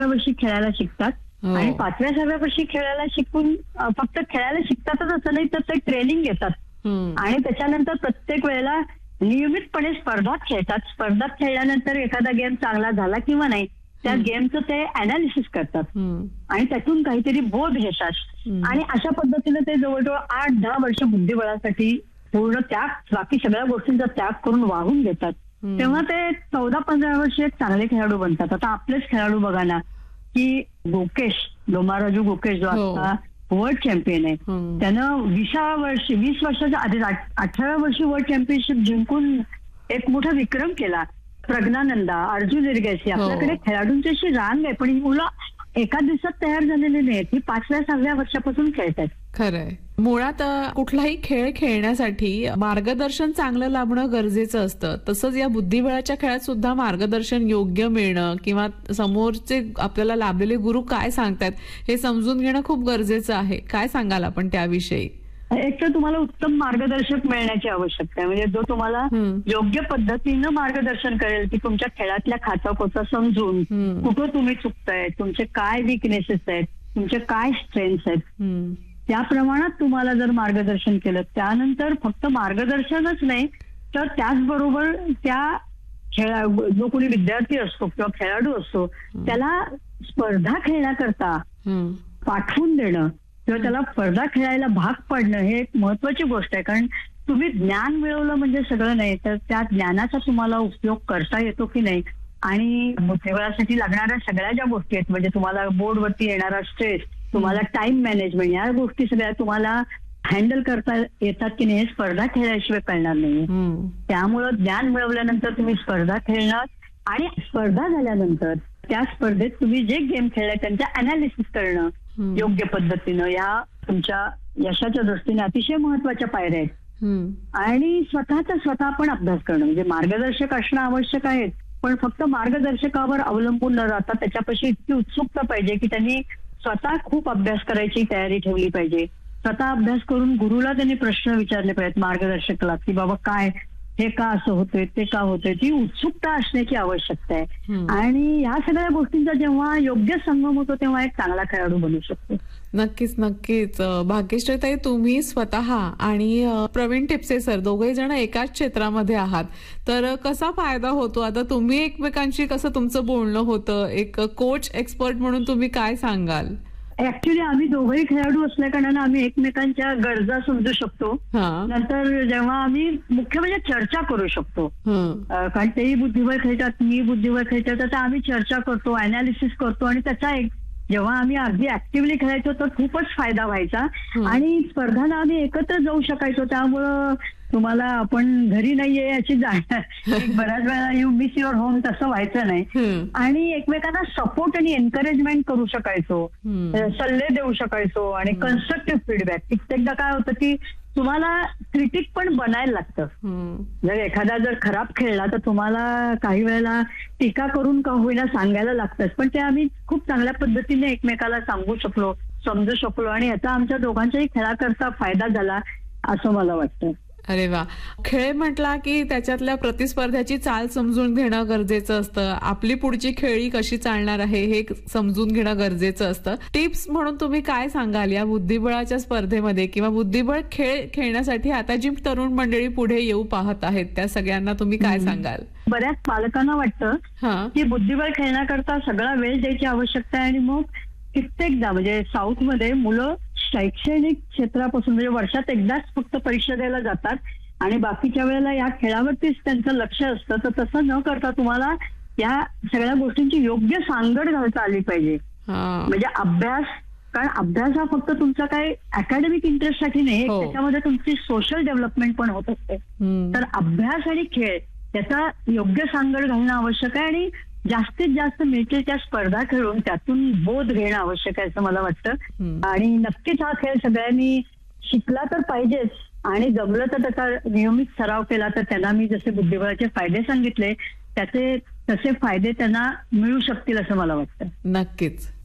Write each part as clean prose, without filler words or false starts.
वर्षी खेळायला शिकतात आणि 5व्या-6व्या वर्षी खेळायला शिकून फक्त खेळायला शिकतातच असं नाही, तर ते ट्रेनिंग घेतात आणि त्याच्यानंतर प्रत्येक वेळेला नियमितपणे स्पर्धात खेळतात. स्पर्धात खेळल्यानंतर एखादा गेम चांगला झाला किंवा नाही, त्या गेमचं ते अनालिसिस करतात आणि त्यातून काहीतरी बोध घेतात आणि अशा पद्धतीने ते जवळजवळ 8-10 वर्ष बुद्धिबळासाठी पूर्ण त्याग, बाकी सगळ्या गोष्टींचा त्याग करून वाहून घेतात. तेव्हा ते 14-15 वर्ष एक चांगले खेळाडू बनतात. आता आपलेच खेळाडू बघा ना, की लोमाराजू गोकेश जो आता वर्ल्ड चॅम्पियन आहे, त्यानं 20 वर्षाच्या आधी 18व्या वर्षी वर्ल्ड चॅम्पियनशिप जिंकून एक मोठा विक्रम केला. प्रज्ञानंदा, अर्जुन इरगेसी, आपल्याकडे खेळाडूंची अशी रांग आहे, पण ही मुलं एका दिवसात तयार झालेली नाहीत. ही 5व्या-6व्या वर्षापासून खेळतात. खरंय. मुळात कुठलाही खेळ खेळण्यासाठी मार्गदर्शन चांगलं लाभणं गरजेचं असतं. तसंच या बुद्धिबळाच्या खेळात सुद्धा मार्गदर्शन योग्य मिळणं किंवा समोरचे आपल्याला लाभलेले गुरु काय सांगतात हे समजून घेणं खूप गरजेचं आहे. काय सांगाल आपण त्याविषयी? एक तर तुम्हाला उत्तम मार्गदर्शक मिळण्याची आवश्यकता आहे, म्हणजे जो तुम्हाला योग्य पद्धतीनं मार्गदर्शन करेल की तुमच्या खेळातल्या खाचाखोचा समजून कुठं तुम्ही चुकताय, तुमचे काय विकनेसेस आहेत, तुमचे काय स्ट्रेंथ्स आहेत, त्या प्रमाणात तुम्हाला जर मार्गदर्शन केलं, त्यानंतर फक्त मार्गदर्शनच नाही तर त्याचबरोबर त्या जो कोणी विद्यार्थी असतो किंवा खेळाडू असतो त्याला स्पर्धा खेळण्याकरता पाठवून देणं किंवा त्याला स्पर्धा खेळायला भाग पाडणं हे एक महत्वाची गोष्ट आहे. कारण तुम्ही ज्ञान मिळवलं म्हणजे सगळं नाही, तर त्या ज्ञानाचा तुम्हाला उपयोग करता येतो की नाही आणि बुद्धिबळासाठी लागणाऱ्या सगळ्या ज्या गोष्टी आहेत, म्हणजे तुम्हाला बोर्डवरती येणारा स्ट्रेस, तुम्हाला टाइम मॅनेजमेंट, या गोष्टी सगळ्या तुम्हाला हँडल करता येतात की नाही हे स्पर्धा खेळल्याशिवाय कळणार नाही. त्यामुळं ज्ञान मिळवल्यानंतर तुम्ही स्पर्धा खेळणार आणि स्पर्धा झाल्यानंतर त्या स्पर्धेत तुम्ही जे गेम खेळलाय त्यांचा अनालिसिस करणं योग्य पद्धतीनं, या तुमच्या यशाच्या दृष्टीने अतिशय महत्वाच्या पायऱ्या आहेत. आणि स्वतः पण अभ्यास करणं, म्हणजे मार्गदर्शक असणं आवश्यक आहे, पण फक्त मार्गदर्शकावर अवलंबून न राहता त्याच्यापाशी इतकी उत्सुकता पाहिजे की त्यांनी स्वतः खूप अभ्यास करायची तयारी ठेवली पाहिजे. स्वतः अभ्यास करून गुरुला त्यांनी प्रश्न विचारले पाहिजेत मार्गदर्शकला, की बाबा काय हे का असं होतंय, ते का होतंय, ती उत्सुकता असण्याची आवश्यकता आहे. आणि या सगळ्या गोष्टींचा जेव्हा योग्य संगम होतो तेव्हा एक चांगला खेळाडू बनू शकतो. नक्कीच नक्कीच. भाग्यश्रीताई, तुम्ही स्वतः आणि प्रवीण टिपसे सर दोघे जण एकाच क्षेत्रामध्ये आहात, तर कसा फायदा होतो? आता तुम्ही एकमेकांशी कसं तुमचं बोलणं होतं, एक कोच एक्सपर्ट म्हणून तुम्ही काय सांगाल? ऍक्च्युली आम्ही दोघंही खेळाडू असल्या कारणाने आम्ही एकमेकांच्या गरजा समजू शकतो. नंतर जेव्हा आम्ही मुख्य म्हणजे चर्चा करू शकतो, कारण तेही बुद्धिबळ खेळतात, मी बुद्धिबळ खेळतात, तर आम्ही चर्चा करतो, अनालिसिस करतो आणि त्याचा एक जेव्हा आम्ही अगदी ऍक्टिव्हली खेळायचो तर खूपच फायदा व्हायचा आणि स्पर्धांना आम्ही एकत्र जाऊ शकायचो. त्यामुळं तुम्हाला आपण घरी नाहीये याची जाणीव, बऱ्याच वेळा यू मिस युअर होम तसं व्हायचं नाही आणि एकमेकांना सपोर्ट आणि एनकरेजमेंट करू शकायचो, सल्ले देऊ शकायचो आणि कन्स्ट्रक्टिव्ह फीडबॅक. कित्येकदा काय होतं की तुम्हाला क्रिटिक पण बनायला लागतं. जर एखादा जर खराब खेळला तर तुम्हाला काही वेळेला टीका करून का होईना सांगायला लागतं, पण ते आम्ही खूप चांगल्या पद्धतीने एकमेकाला सांगू शकलो, समजू शकलो आणि याचा आमच्या दोघांच्याही खेळाकरता फायदा झाला असं मला वाटतं. अरे वा. खेळ म्हटला की त्याच्यातल्या प्रतिस्पर्ध्याची चाल समजून घेणं गरजेचं असतं. आपली पुढची खेळी कशी चालणार आहे हे समजून घेणं गरजेचं असतं. टिप्स म्हणून तुम्ही काय सांगाल या बुद्धिबळाच्या स्पर्धेमध्ये किंवा बुद्धिबळ खेळ खेळण्यासाठी आता जी तरुण मंडळी पुढे येऊ पाहत आहेत त्या सगळ्यांना तुम्ही काय सांगाल? बऱ्याच पालकांना वाटतं की बुद्धिबळ खेळण्याकरता सगळा वेळ द्यायची आवश्यकता आहे आणि मग कित्येकदा म्हणजे साऊथ मध्ये मुलं शैक्षणिक क्षेत्रापासून म्हणजे वर्षात एकदाच फक्त परीक्षा द्यायला जातात आणि बाकीच्या वेळेला या खेळावरतीच त्यांचं लक्ष असतं. तर तसं न करता तुम्हाला या सगळ्या गोष्टींची योग्य सांगड घालता आली पाहिजे. म्हणजे अभ्यास, कारण अभ्यास हा फक्त तुमचा काही अकॅडमिक इंटरेस्टसाठी नाही, त्याच्यामध्ये तुमची सोशल डेव्हलपमेंट पण होत असते. तर अभ्यास आणि खेळ याचा योग्य सांगड घालणं आवश्यक आहे आणि जास्तीत जास्त मिळतील त्या स्पर्धा खेळून त्यातून बोध घेणं आवश्यक आहे असं मला वाटतं. आणि नक्कीच हा खेळ सगळ्यांनी शिकला तर पाहिजेच आणि जमलं तर त्याचा नियमित सराव केला तर त्यांना मी जसे बुद्धिबळाचे फायदे सांगितले त्याचे तसे फायदे त्यांना मिळू शकतील असं मला वाटतं. नक्कीच.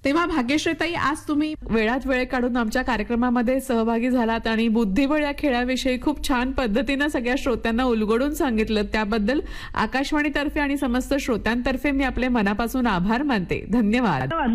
तेव्हा भाग्यश्रीताई, आज तुम्ही वेळात वेळ काढून आमच्या कार्यक्रमामध्ये सहभागी झालात आणि बुद्धिबळ या खेळाविषयी खूप छान पद्धतीनं सगळ्या श्रोत्यांना उलगडून सांगितलं. त्याबद्दल आकाशवाणीतर्फे आणि समस्त श्रोत्यांतर्फे मी आपले मनापासून आभार मानते. धन्यवाद.